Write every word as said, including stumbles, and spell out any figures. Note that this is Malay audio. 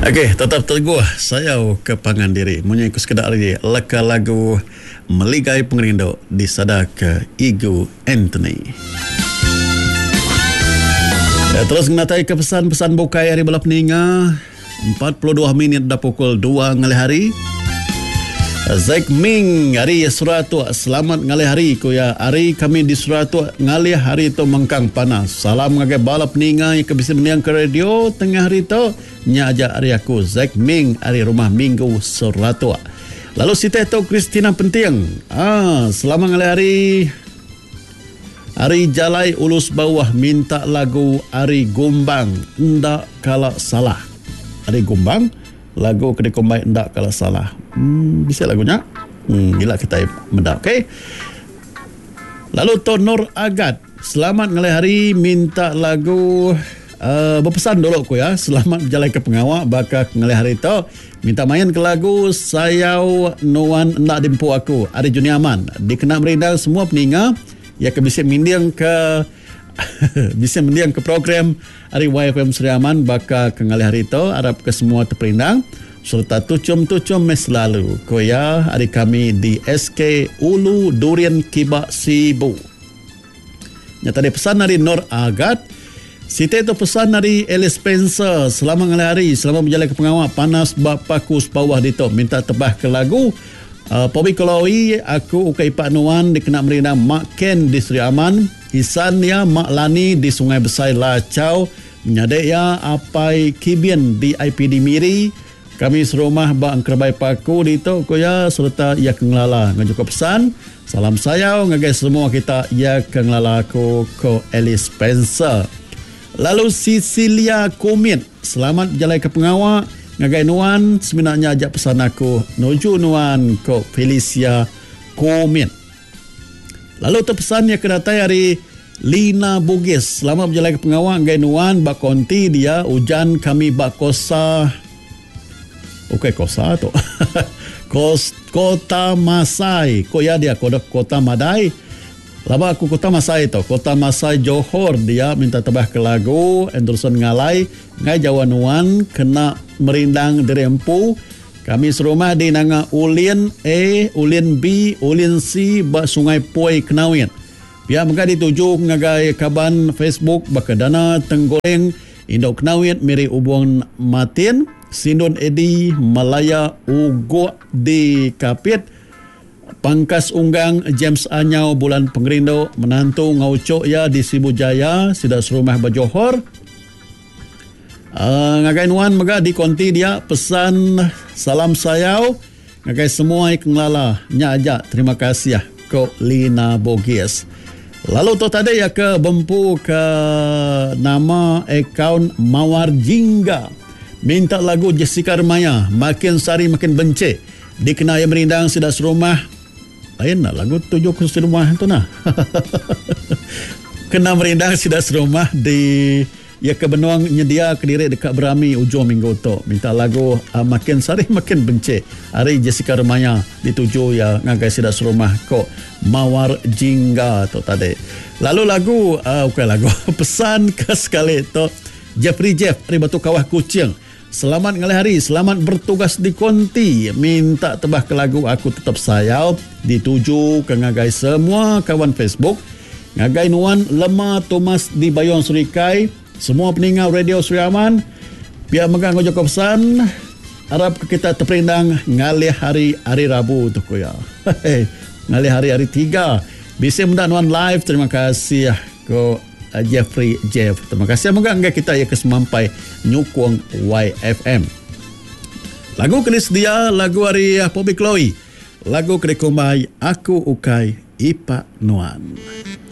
Okey, tetap teguh saya ke pangan diri. Munyi ku sekedar lagi leka lagu Meligai Pengerindu di sada ke Igu Anthony. Ya, terus menatai ke pesan-pesan bukai hari bala peninga empat puluh dua minit dah pukul dua ngalih hari. Zaik Ming hari Suratu selamat ngalih hari ku ya. Hari kami di Suratu ngalih hari tu mengkang panas. Salam ngagai bala peninga yang kebisi mendiang ke radio tengah hari tu nya aja hari aku Zaik Ming hari rumah Minggu Suratu. Lalu si Teto Kristina Penting. Ah, selamat ngalih hari. Ari Jalai Ulus Bawah minta lagu Ari Gumbang ndak kalau salah. Ari Gumbang lagu Kedai Kombai ndak kalau salah. Hmm, bisa lagunya. Hmm, gila kita mendak. Okey. Lalu Tonor Agat selamat ngalih hari minta lagu uh, berpesan dulu aku ya. Selamat berjalan ke pengawak bakal ngalih hari tu minta main ke lagu Sayau Nuan ndak dimpu aku. Ari Juniaman dikenal merindang semua peninga ya ke bisa mendiang ke bisa mendiang ke program hari Y F M Seriaman baka ke ngalih hari itu harap ke semua terperindang serta tucum-tucum mes lalu koya hari kami di S K Ulu Durian Kibak Sibu. Nya tadi pesan dari Nur Agat. Sita itu pesan dari Alice Spencer. Selamat ngalih hari, selamat berjalan ke pengawak panas bapakus bawah dito minta tebah ke lagu Uh, Pobi Kolawi, aku ukai Pak Nuan dikenal merindang Mak Ken di Sri Aman, Isan ya Mak Lani di Sungai Besar Lacau, menyadek ya Apai Kibian di I P D Miri, kami serumah Bang Kerbai Paku di Tok Koya serta ya Kenglala. Ngajuk pesan, salam sayau ngagai semua kita ya Kenglala ko ko Alice Spencer. Lalu Cecilia Kumit, selamat berjalan ke pengawak. Ngagai Nuan sebenarnya ajak pesan aku nuju Nuan ko Felicia Komin. Lalu terpesan yang kedatai hari Lina Bugis. Selamat berjalan ke pengawak ngagai Nuan bak konti dia hujan kami bak kosa. Okey kosa tu. Kos Kota Masai. Ko ya dia kota Kota Madai. Laba aku Kota Masai tu. Kota Masai Johor dia minta tebah ke lagu Anderson Ngalai ngai Jawa Nuan kena merindang dirempu. Kami serumah di nanga Ulin A, Ulin B, Ulin C ba Sungai Poi Kenawin. Biar mereka dituju ngagai kaban Facebook bakadana Tenggoleng Indo Kenawin miri ubung Matin Sindon Edi Malaya Ugo di Kapit Pangkas Unggang James Anyau Bulan Pengerindo menantu ngaucok ya di Sibujaya sidak serumah Bajohor. Uh, ngagai Nuan mega di konti dia pesan salam sayau ngagai semua ikan lala nya aja terima kasih ya ko Lina Bogis. Lalu tu tadi ya ke Bempu ke nama akaun Mawar Jingga minta lagu Jessica Remaya makin sari makin benci dikenal yang merindang sidak serumah lain lah lagu tujuh ke serumah tu nah. Kena merindang sidak serumah di ya ke Benuang nyedia kediri dekat Berami ujung minggu tu minta lagu uh, makin sari makin benci hari Jessica Remaya dituju ya ngagai sidak serumah ko Mawar Jingga tu tadi. Lalu lagu uh, bukan lagu pesan ke sekali tu Jeffrey Jeff dari Batu Kawah Kucing. Selamat ngalih hari, selamat bertugas di konti. Minta tebah ke lagu Aku Tetap Sayau dituju ke ngagai semua kawan Facebook. Ngagai Nuan Lemah Thomas di Bayong Serikai. Semua peninggal Radio Sri Aman. Biar megang ngojok pesan. Harap kita terperindang ngalih hari hari Rabu tu kuya. Ngalih hari hari tiga. Bisa mudah Nuan live. Terima kasih ko Jeffrey Jeff. Terima kasih moga enggak kita ya kesemampai nyukung Y F M. Lagu kenis dia lagu hari Pobi Chloe. Lagu Kedai Kombai Aku Ukai Ipa Nuan.